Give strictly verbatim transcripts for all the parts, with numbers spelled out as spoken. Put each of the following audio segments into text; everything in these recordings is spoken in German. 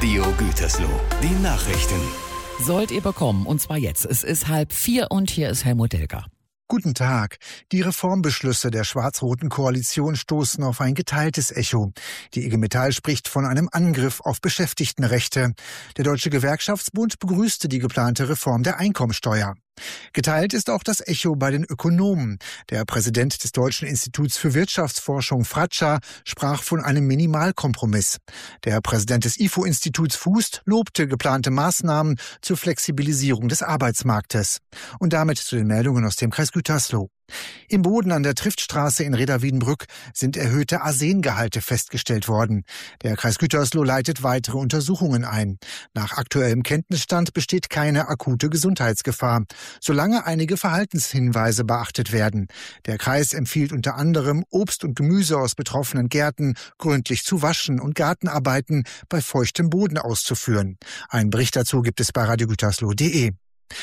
Radio Gütersloh, die Nachrichten. Sollt ihr bekommen, und zwar jetzt. Es ist halb vier und hier ist Helmut Delker. Guten Tag. Die Reformbeschlüsse der schwarz-roten Koalition stoßen auf ein geteiltes Echo. Die I G Metall spricht von einem Angriff auf Beschäftigtenrechte. Der Deutsche Gewerkschaftsbund begrüßte die geplante Reform der Einkommensteuer. Geteilt ist auch das Echo bei den Ökonomen. Der Präsident des Deutschen Instituts für Wirtschaftsforschung, Fratscher, sprach von einem Minimalkompromiss. Der Präsident des I F O-Instituts, Fußt, lobte geplante Maßnahmen zur Flexibilisierung des Arbeitsmarktes. Und damit zu den Meldungen aus dem Kreis Gütersloh. Im Boden an der Triftstraße in Reda-Wiedenbrück sind erhöhte Arsengehalte festgestellt worden. Der Kreis Gütersloh leitet weitere Untersuchungen ein. Nach aktuellem Kenntnisstand besteht keine akute Gesundheitsgefahr, solange einige Verhaltenshinweise beachtet werden. Der Kreis empfiehlt unter anderem, Obst und Gemüse aus betroffenen Gärten gründlich zu waschen und Gartenarbeiten bei feuchtem Boden auszuführen. Einen Bericht dazu gibt es bei radio gütersloh punkt de.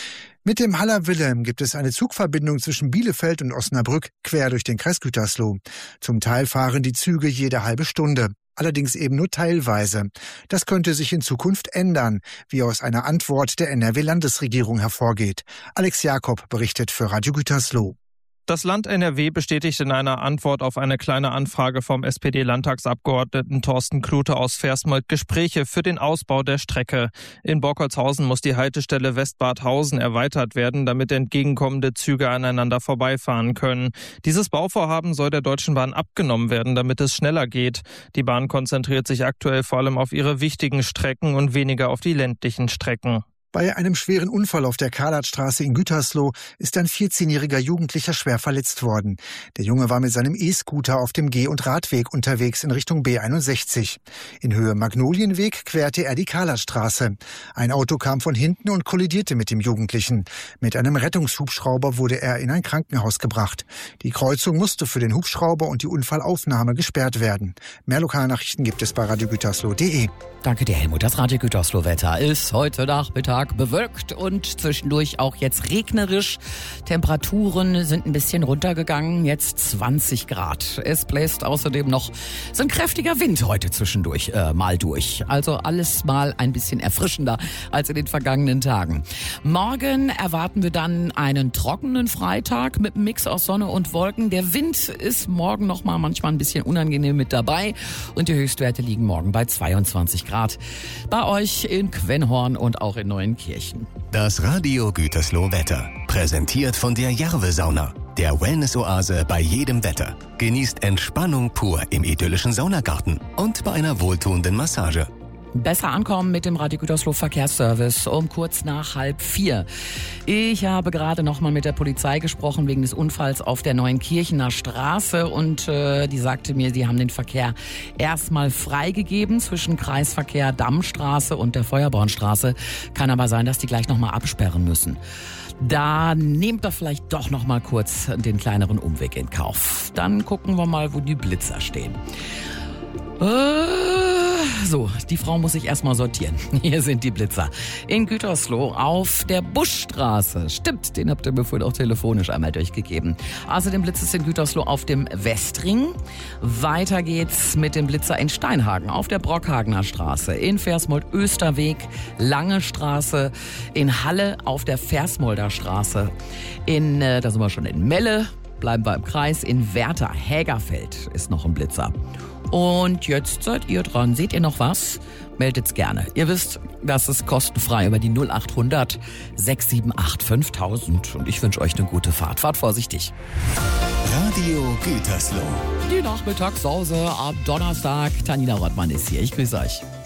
Mit dem Haller Willem gibt es eine Zugverbindung zwischen Bielefeld und Osnabrück quer durch den Kreis Gütersloh. Zum Teil fahren die Züge jede halbe Stunde, allerdings eben nur teilweise. Das könnte sich in Zukunft ändern, wie aus einer Antwort der N R W-Landesregierung hervorgeht. Alex Jakob berichtet für Radio Gütersloh. Das Land N R W bestätigt in einer Antwort auf eine kleine Anfrage vom S P D-Landtagsabgeordneten Thorsten Klute aus Versmold Gespräche für den Ausbau der Strecke. In Borkolzhausen muss die Haltestelle Westbadhausen erweitert werden, damit entgegenkommende Züge aneinander vorbeifahren können. Dieses Bauvorhaben soll der Deutschen Bahn abgenommen werden, damit es schneller geht. Die Bahn konzentriert sich aktuell vor allem auf ihre wichtigen Strecken und weniger auf die ländlichen Strecken. Bei einem schweren Unfall auf der Karlatstraße in Gütersloh ist ein vierzehnjähriger Jugendlicher schwer verletzt worden. Der Junge war mit seinem E-Scooter auf dem Geh- und Radweg unterwegs in Richtung B einundsechzig. In Höhe Magnolienweg querte er die Karlatstraße. Ein Auto kam von hinten und kollidierte mit dem Jugendlichen. Mit einem Rettungshubschrauber wurde er in ein Krankenhaus gebracht. Die Kreuzung musste für den Hubschrauber und die Unfallaufnahme gesperrt werden. Mehr Lokalnachrichten gibt es bei radio gütersloh punkt de. Danke dir, Helmut. Das Radio Gütersloh-Wetter ist heute Nachmittag bewölkt und zwischendurch auch jetzt regnerisch. Temperaturen sind ein bisschen runtergegangen, jetzt zwanzig Grad. Es bläst außerdem noch so ein kräftiger Wind heute zwischendurch äh, mal durch. Also alles mal ein bisschen erfrischender als in den vergangenen Tagen. Morgen erwarten wir dann einen trockenen Freitag mit einem Mix aus Sonne und Wolken. Der Wind ist morgen noch mal manchmal ein bisschen unangenehm mit dabei und die Höchstwerte liegen morgen bei zweiundzwanzig Grad. Bei euch in Quennhorn und auch in Neuenkirchen. Das Radio Gütersloh Wetter. Präsentiert von der Jarve-Sauna. Der Wellness-Oase bei jedem Wetter. Genießt Entspannung pur im idyllischen Saunagarten und bei einer wohltuenden Massage. Besser ankommen mit dem Radio Gütersloh Verkehrsservice um kurz nach halb vier. Ich habe gerade noch mal mit der Polizei gesprochen wegen des Unfalls auf der Neuenkirchener Straße und äh, die sagte mir, sie haben den Verkehr erstmal freigegeben zwischen Kreisverkehr Dammstraße und der Feuerbornstraße. Kann aber sein, dass die gleich noch mal absperren müssen. Da nehmt doch vielleicht doch noch mal kurz den kleineren Umweg in Kauf. Dann gucken wir mal, wo die Blitzer stehen. So, die Frau muss sich erstmal sortieren. Hier sind die Blitzer. In Gütersloh auf der Buschstraße. Stimmt, den habt ihr mir vorhin auch telefonisch einmal durchgegeben. Außerdem blitzt es in Gütersloh auf dem Westring. Weiter geht's mit dem Blitzer in Steinhagen auf der Brockhagener Straße. In Versmold-Österweg, Lange Straße. In Halle auf der Versmolder Straße. In, äh, da sind wir schon in Melle. Bleiben wir im Kreis. In Werther-Hägerfeld ist noch ein Blitzer. Und jetzt seid ihr dran. Seht ihr noch was? Meldet's gerne. Ihr wisst, das ist kostenfrei über die null acht hundert sechs sieben acht fünftausend. Und ich wünsche euch eine gute Fahrt. Fahrt vorsichtig. Radio Gütersloh. Die Nachmittagssause am Donnerstag. Tanina Rottmann ist hier. Ich grüße euch.